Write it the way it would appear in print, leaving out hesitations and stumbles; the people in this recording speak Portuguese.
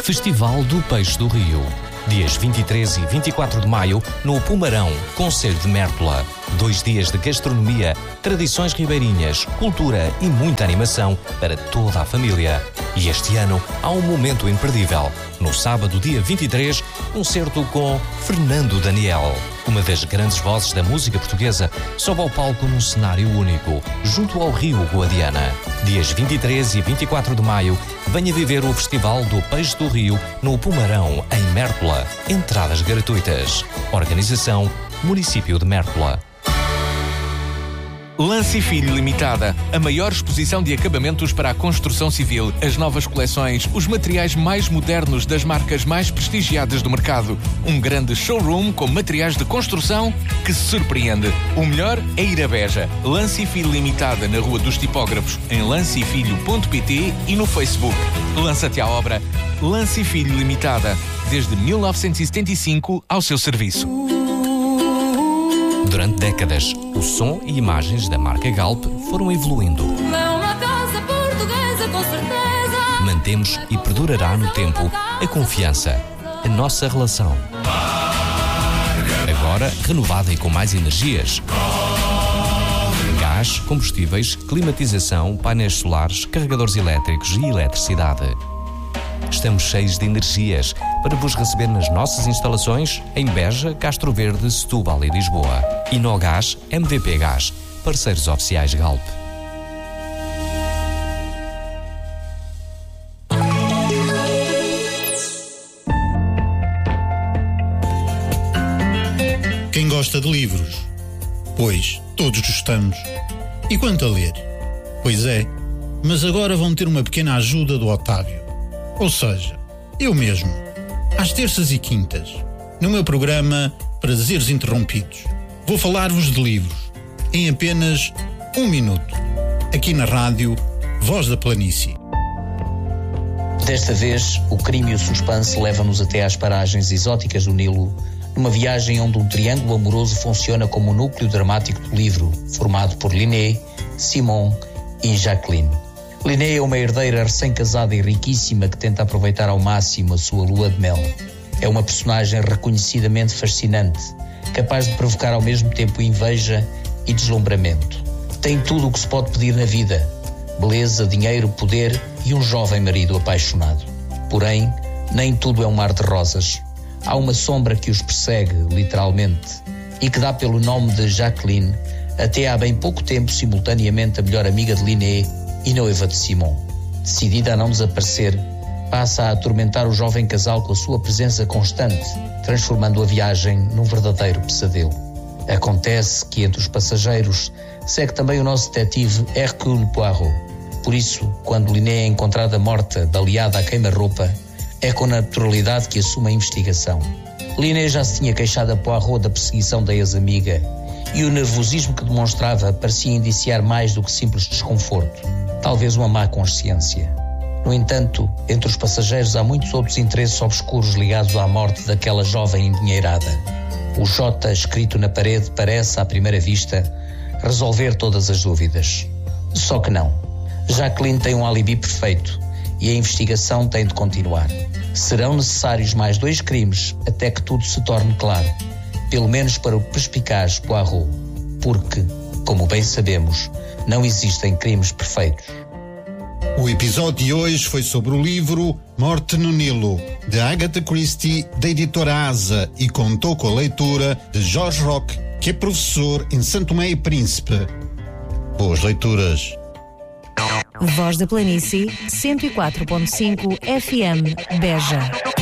Festival do Peixe do Rio. Dias 23 e 24 de maio, no Pumarão, Concelho de Mértola. 2 dias de gastronomia, tradições ribeirinhas, cultura e muita animação para toda a família. E este ano há um momento imperdível. No sábado, dia 23, concerto com Fernando Daniel. Uma das grandes vozes da música portuguesa sobe ao palco num cenário único, junto ao Rio Guadiana. Dias 23 e 24 de maio, venha viver o Festival do Peixe do Rio no Pumarão, em Mértola. Entradas gratuitas. Organização Município de Mértola. Lance Filho Limitada, a maior exposição de acabamentos para a construção civil, as novas coleções, os materiais mais modernos das marcas mais prestigiadas do mercado. Um grande showroom com materiais de construção que se surpreende. O melhor é ir a Beja. Lance Filho Limitada, na Rua dos Tipógrafos, em lancefilho.pt e no Facebook. Lança-te à obra. Lance Filho Limitada, desde 1975 ao seu serviço. Durante décadas, o som e imagens da marca Galp foram evoluindo. Uma casa portuguesa, com certeza. Mantemos e perdurará no tempo a confiança, a nossa relação. Agora renovada e com mais energias. Gás, combustíveis, climatização, painéis solares, carregadores elétricos e eletricidade. Estamos cheios de energias para vos receber nas nossas instalações em Beja, Castro Verde, Setúbal e Lisboa. Inogás, MVP Gás, parceiros oficiais Galp. Quem gosta de livros? Pois, todos gostamos. E quanto a ler? Pois é, mas agora vão ter uma pequena ajuda do Otávio. Ou seja, eu mesmo, às terças e quintas, no meu programa Prazeres Interrompidos, vou falar-vos de livros, em apenas 1 minuto, aqui na rádio Voz da Planície. Desta vez, o crime e o suspense levam-nos até às paragens exóticas do Nilo, numa viagem onde um triângulo amoroso funciona como o núcleo dramático do livro, formado por Linné, Simon e Jacqueline. Linné é uma herdeira recém-casada e riquíssima que tenta aproveitar ao máximo a sua lua de mel. É uma personagem reconhecidamente fascinante, capaz de provocar ao mesmo tempo inveja e deslumbramento. Tem tudo o que se pode pedir na vida: beleza, dinheiro, poder e um jovem marido apaixonado. Porém, nem tudo é um mar de rosas. Há uma sombra que os persegue, literalmente, e que dá pelo nome de Jacqueline, até há bem pouco tempo simultaneamente a melhor amiga de Linné e noiva de Simon. Decidida a não desaparecer, passa a atormentar o jovem casal com a sua presença constante, transformando a viagem num verdadeiro pesadelo. Acontece que entre os passageiros segue também o nosso detetive Hercule Poirot. Por isso, quando Linné é encontrada morta, baleada à queima-roupa, é com naturalidade que assume a investigação. Linné já se tinha queixado a Poirot da perseguição da ex-amiga, e o nervosismo que demonstrava parecia indiciar mais do que simples desconforto, talvez uma má consciência. No entanto, entre os passageiros há muitos outros interesses obscuros ligados à morte daquela jovem endinheirada. O J escrito na parede parece, à primeira vista, resolver todas as dúvidas. Só que não. Jacqueline tem um alibi perfeito e a investigação tem de continuar. Serão necessários mais 2 crimes até que tudo se torne claro, pelo menos para o perspicaz Poirot, porque, como bem sabemos, não existem crimes perfeitos. O episódio de hoje foi sobre o livro Morte no Nilo, de Agatha Christie, da editora Asa, e contou com a leitura de Jorge Roque, que é professor em Santo Tomé e Príncipe. Boas leituras. Voz da Planície, 104.5 FM, Beja.